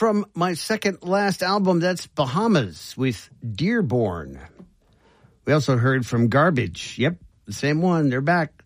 From my second last album, that's Bahamas with Dearborn. We also heard from Garbage. Yep, the same one. They're back.